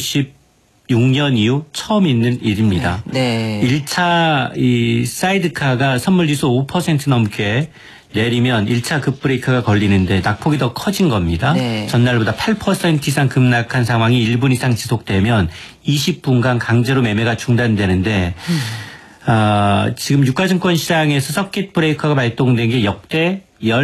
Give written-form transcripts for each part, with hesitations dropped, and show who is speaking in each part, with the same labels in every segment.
Speaker 1: 1996년 이후 처음 있는 일입니다.
Speaker 2: 네.
Speaker 1: 1차 이 사이드카가 선물지수 5% 넘게 내리면 1차 급브레이크가 걸리는데 낙폭이 더 커진 겁니다.
Speaker 2: 네.
Speaker 1: 전날보다 8% 이상 급락한 상황이 1분 이상 지속되면 20분간 강제로 매매가 중단되는데 지금 유가증권 시장에서 서킷 브레이커가 발동된 게 역대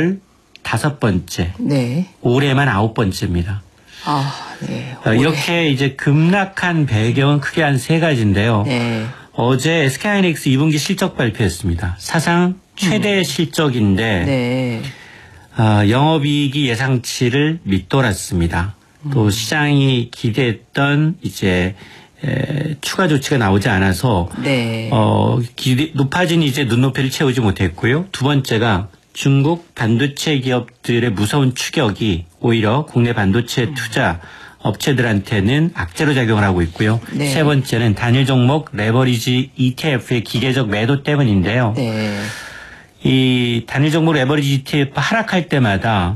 Speaker 1: 15번째.
Speaker 2: 네.
Speaker 1: 올해만 9번째입니다.
Speaker 2: 네.
Speaker 1: 이렇게 이제 급락한 배경은 크게 한 세 가지인데요.
Speaker 2: 네.
Speaker 1: 어제 SK하이닉스 2분기 실적 발표했습니다. 사상 최대 실적인데
Speaker 2: 네.
Speaker 1: 영업이익이 예상치를 밑돌았습니다. 또 시장이 기대했던 이제 추가 조치가 나오지 않아서
Speaker 2: 네.
Speaker 1: 높아진 이제 눈높이를 채우지 못했고요. 두 번째가 중국 반도체 기업들의 무서운 추격이 오히려 국내 반도체 투자 업체들한테는 악재로 작용을 하고 있고요.
Speaker 2: 네.
Speaker 1: 세 번째는 단일 종목 레버리지 ETF의 기계적 매도 때문인데요.
Speaker 2: 네.
Speaker 1: 이 단일 종목 레버리지 ETF 하락할 때마다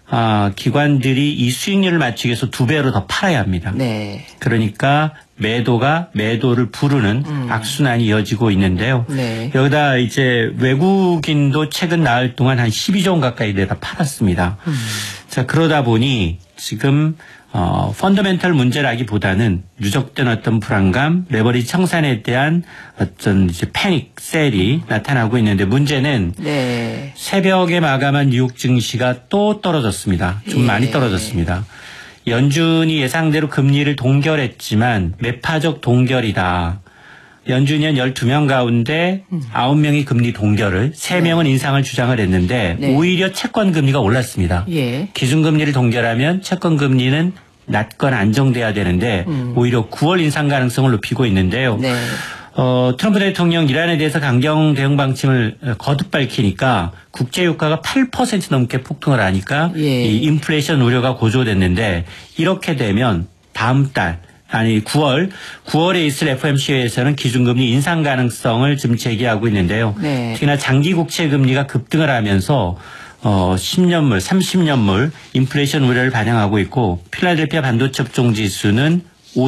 Speaker 1: 기관들이 이 수익률을 맞추기 위해서 2배로 더 팔아야 합니다.
Speaker 2: 네.
Speaker 1: 그러니까 매도가 매도를 부르는 악순환이 이어지고 있는데요.
Speaker 2: 네.
Speaker 1: 여기다 이제 외국인도 최근 나흘 동안 한 12조 원 가까이 내다 팔았습니다. 자, 그러다 보니 지금 펀더멘털 문제라기보다는 누적된 어떤 불안감, 레버리지 청산에 대한 어떤 이제 패닉 셀이 나타나고 있는데 문제는
Speaker 2: 네.
Speaker 1: 새벽에 마감한 뉴욕 증시가 또 떨어졌습니다. 좀 많이 떨어졌습니다. 연준이 예상대로 금리를 동결했지만 매파적 동결이다. 연준이 한 12명 가운데 9명이 금리 동결을, 3명은 인상을 주장을 했는데
Speaker 2: 네.
Speaker 1: 오히려 채권 금리가 올랐습니다.
Speaker 2: 예.
Speaker 1: 기준금리를 동결하면 채권 금리는 낮거나 안정돼야 되는데 오히려 9월 인상 가능성을 높이고 있는데요.
Speaker 2: 네.
Speaker 1: 트럼프 대통령 이란에 대해서 강경 대응 방침을 거듭 밝히니까 국제유가가 8% 넘게 폭등을 하니까
Speaker 2: 예.
Speaker 1: 이 인플레이션 우려가 고조됐는데 이렇게 되면 다음 달 아니 9월에 있을 FOMC에서는 기준금리 인상 가능성을 지금 제기하고 있는데요.
Speaker 2: 네.
Speaker 1: 특히나 장기 국채 금리가 급등을 하면서 10년물, 30년물 인플레이션 우려를 반영하고 있고 필라델피아 반도체 업종 지수는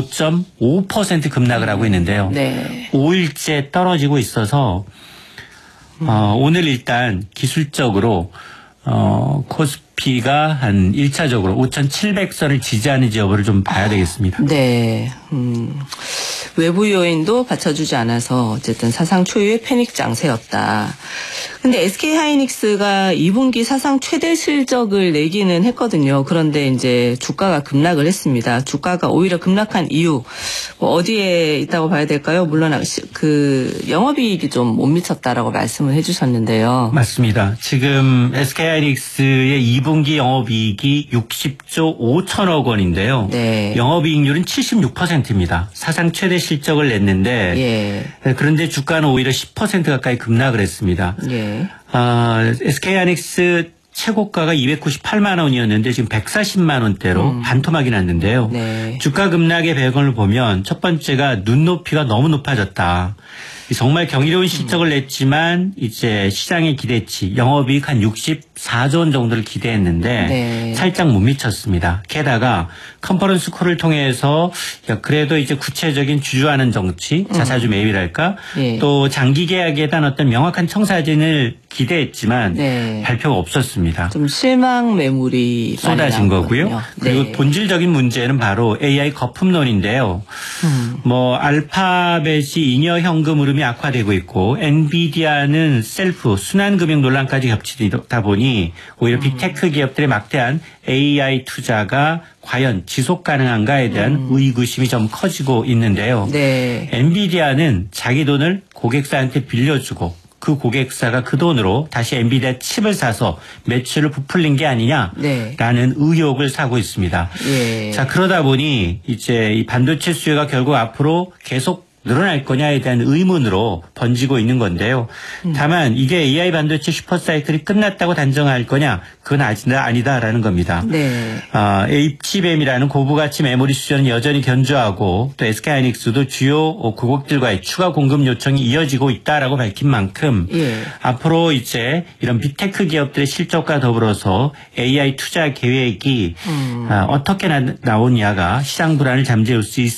Speaker 1: 5.5% 급락을 하고 있는데요.
Speaker 2: 네.
Speaker 1: 5일째 떨어지고 있어서 오늘 일단 기술적으로 코스피가 한 1차적으로 5,700선을 지지하는지 여부를 좀 봐야 되겠습니다.
Speaker 2: 네. 외부 요인도 받쳐주지 않아서 어쨌든 사상 초유의 패닉 장세였다. 근데 SK하이닉스가 2분기 사상 최대 실적을 내기는 했거든요. 그런데 이제 주가가 급락을 했습니다. 주가가 오히려 급락한 이유 뭐 어디에 있다고 봐야 될까요? 물론 그 영업이익이 좀 못 미쳤다라고 말씀을 해주셨는데요.
Speaker 1: 맞습니다. 지금 SK하이닉스의 2분기 영업이익이 60조 5천억 원인데요.
Speaker 2: 네.
Speaker 1: 영업이익률은 76%입니다. 사상 최대 실적을 냈는데 그런데 주가는 오히려 10% 가까이 급락을 했습니다.
Speaker 2: 예.
Speaker 1: SK하이닉스 최고가가 298만 원이었는데 지금 140만 원대로 반토막이 났는데요.
Speaker 2: 네.
Speaker 1: 주가 급락의 배경을 보면 첫 번째가 눈높이가 너무 높아졌다. 정말 경이로운 실적을 냈지만 이제 시장의 기대치 영업이익 한 64조 원 정도를 기대했는데
Speaker 2: 네.
Speaker 1: 살짝 못 미쳤습니다. 게다가 컨퍼런스 콜을 통해서 그래도 이제 구체적인 주주하는 정치, 자사주 매입이랄까 또 장기 계약에 대한 어떤 명확한 청사진을 기대했지만 발표가 없었습니다.
Speaker 2: 좀 실망 매물이
Speaker 1: 쏟아진 거고요. 그리고 본질적인 문제는 바로 AI 거품론인데요. 뭐 알파벳이 잉여 현금 흐름이 악화되고 있고 엔비디아는 셀프 순환금융 논란까지 겹치다 보니 오히려 빅테크 기업들의 막대한 AI 투자가 과연 지속 가능한가에 대한 의구심이 좀 커지고 있는데요. 엔비디아는 자기 돈을 고객사한테 빌려주고 그 고객사가 그 돈으로 다시 엔비디아 칩을 사서 매출을 부풀린 게 아니냐라는 의혹을 사고 있습니다. 자, 그러다 보니 이제 이 반도체 수요가 결국 앞으로 계속 늘어날 거냐에 대한 의문으로 번지고 있는 건데요. 다만 이게 AI 반도체 슈퍼사이클이 끝났다고 단정할 거냐? 그건 아니다라는 겁니다. HBM이라는 고부가치 메모리 수요는 여전히 견조하고 또 SK하이닉스도 주요 고객들과의 추가 공급 요청이 이어지고 있다라고 밝힌 만큼 앞으로 이제 이런 빅테크 기업들의 실적과 더불어서 AI 투자 계획이 어떻게 나오냐가 시장 불안을 잠재울 수